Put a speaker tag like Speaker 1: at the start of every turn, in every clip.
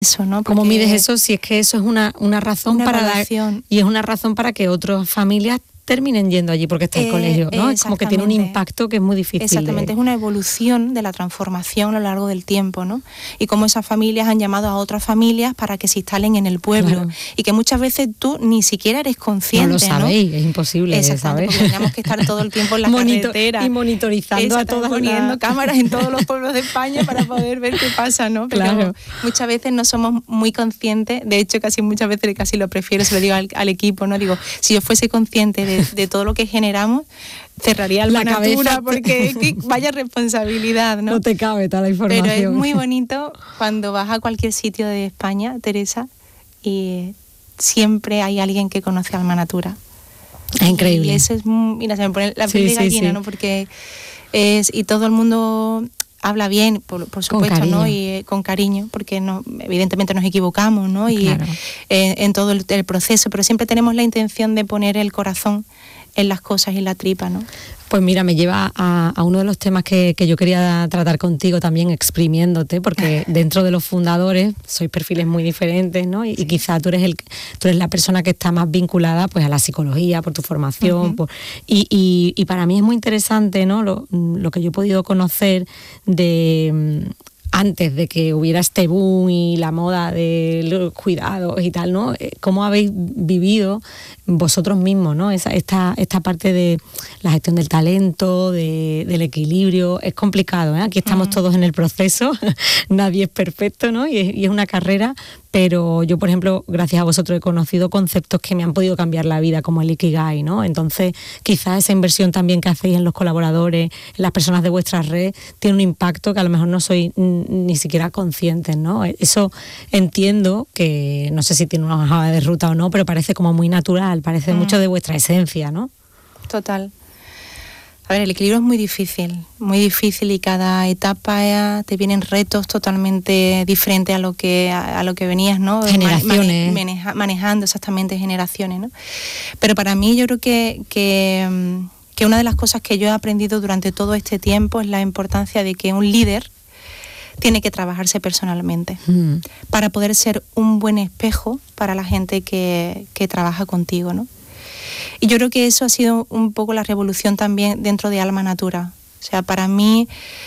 Speaker 1: eso, ¿no?
Speaker 2: ¿Cómo mides eso si es que eso es una razón y es una razón para que otras familias terminen yendo allí porque está el colegio, ¿no? Es como que tiene un impacto que es muy difícil.
Speaker 1: Exactamente, es una evolución de la transformación a lo largo del tiempo, ¿no? Y cómo esas familias han llamado a otras familias para que se instalen en el pueblo. Claro. Y que muchas veces tú ni siquiera eres consciente,
Speaker 2: ¿no? Lo sabéis, es imposible saber.
Speaker 1: Porque tenemos que estar todo el tiempo en la carretera.
Speaker 2: Y monitorizando a todas
Speaker 1: poniendo cámaras en todos los pueblos de España para poder ver qué pasa, ¿no? Pero claro. Muchas veces no somos muy conscientes, de hecho muchas veces casi lo prefiero, se lo digo al equipo, ¿no? Digo, si yo fuese consciente de todo lo que generamos, cerraría la Almanatura porque vaya responsabilidad, ¿no?
Speaker 2: No te cabe toda la información.
Speaker 1: Pero es muy bonito cuando vas a cualquier sitio de España, Teresa, y siempre hay alguien que conoce Almanatura.
Speaker 2: Es increíble.
Speaker 1: Y eso es, mira, se me pone la piel de gallina, ¿no? Porque y todo el mundo habla bien, por supuesto, ¿no? Y con cariño, porque evidentemente nos equivocamos, ¿no? Y claro. En todo el proceso, pero siempre tenemos la intención de poner el corazón en las cosas y la tripa, ¿no?
Speaker 2: Pues mira, me lleva a uno de los temas que yo quería tratar contigo también, exprimiéndote, porque dentro de los fundadores sois perfiles muy diferentes, ¿no? Y quizá tú eres la persona que está más vinculada pues a la psicología, por tu formación, uh-huh. Y para mí es muy interesante, ¿no? Lo que yo he podido conocer de antes de que hubiera este boom y la moda de los cuidados y tal, ¿no? ¿Cómo habéis vivido vosotros mismos, ¿no? Esta parte de la gestión del talento, del equilibrio? Es complicado, ¿eh? Aquí estamos todos en el proceso, nadie es perfecto, ¿no? Y es una carrera, pero yo, por ejemplo, gracias a vosotros he conocido conceptos que me han podido cambiar la vida, como el Ikigai, ¿no? Entonces, quizás esa inversión también que hacéis en los colaboradores, en las personas de vuestra red, tiene un impacto que a lo mejor no sois ni siquiera conscientes, ¿no? Eso entiendo que, no sé si tiene una hoja de ruta o no, pero parece como muy natural, parece mucho de vuestra esencia, ¿no?
Speaker 1: Total. A ver, el equilibrio es muy difícil y cada etapa te vienen retos totalmente diferentes a lo que venías, ¿no?
Speaker 2: Generaciones.
Speaker 1: Manejando exactamente generaciones, ¿no? Pero para mí yo creo que una de las cosas que yo he aprendido durante todo este tiempo es la importancia de que un líder tiene que trabajarse personalmente para poder ser un buen espejo para la gente que trabaja contigo, ¿no? Y yo creo que eso ha sido un poco la revolución también dentro de Almanatura. O sea, para mí,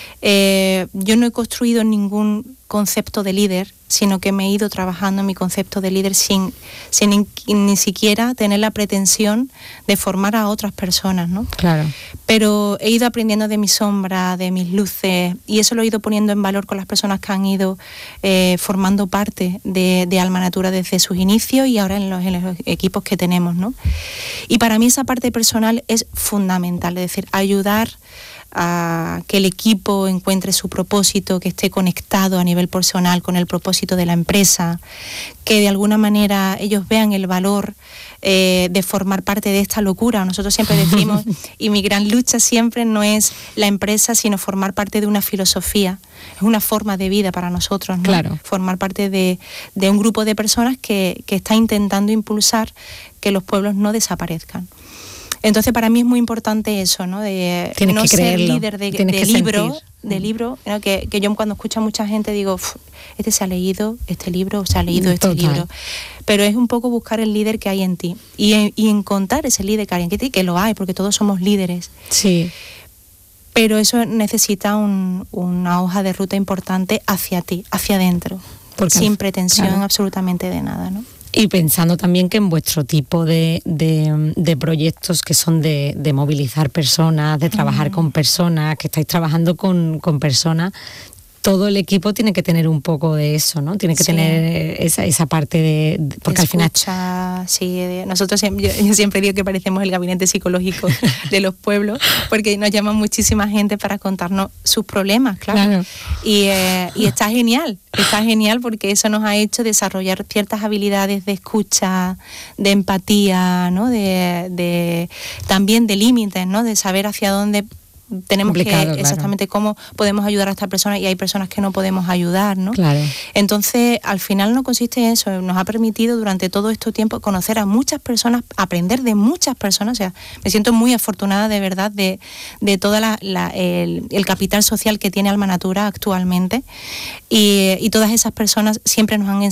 Speaker 1: yo no he construido ningún concepto de líder, sino que me he ido trabajando en mi concepto de líder sin ni siquiera tener la pretensión de formar a otras personas, ¿no?
Speaker 2: Claro.
Speaker 1: Pero he ido aprendiendo de mi sombra, de mis luces, y eso lo he ido poniendo en valor con las personas que han ido formando parte de Almanatura desde sus inicios y ahora en los equipos que tenemos, ¿no? Y para mí esa parte personal es fundamental, es decir, ayudar a que el equipo encuentre su propósito, que esté conectado a nivel personal con el propósito de la empresa, que de alguna manera ellos vean el valor de formar parte de esta locura. Nosotros siempre decimos, y mi gran lucha siempre no es la empresa, sino formar parte de una filosofía, es una forma de vida para nosotros, ¿no?
Speaker 2: Claro.
Speaker 1: Formar parte de un grupo de personas que está intentando impulsar que los pueblos no desaparezcan. Entonces para mí es muy importante eso, ¿no? De no ser líder de libro, ¿no? Que yo cuando escucho a mucha gente digo, este se ha leído este libro o se ha leído este libro. Pero es un poco buscar el líder que hay en ti y encontrar ese líder que hay en ti, que lo hay, porque todos somos líderes.
Speaker 2: Sí.
Speaker 1: Pero eso necesita una hoja de ruta importante hacia ti, hacia adentro, sin pretensión absolutamente de nada, ¿no?
Speaker 2: Y pensando también que en vuestro tipo de proyectos que son de movilizar personas, de trabajar con personas, que estáis trabajando con personas, todo el equipo tiene que tener un poco de eso, ¿no? Tiene que tener esa parte de porque al final...
Speaker 1: Nosotros yo siempre digo que parecemos el gabinete psicológico de los pueblos, porque nos llama muchísima gente para contarnos sus problemas, claro. Y está genial porque eso nos ha hecho desarrollar ciertas habilidades de escucha, de empatía, ¿no? También de límites, ¿no? De saber hacia dónde tenemos
Speaker 2: complicado,
Speaker 1: que exactamente cómo podemos ayudar a esta persona, y hay personas que no podemos ayudar, ¿no?
Speaker 2: Claro.
Speaker 1: Entonces, al final no consiste en eso, nos ha permitido durante todo este tiempo conocer a muchas personas, aprender de muchas personas. O sea, me siento muy afortunada de verdad de todo el capital social que tiene Alma Natura actualmente, y todas esas personas siempre nos han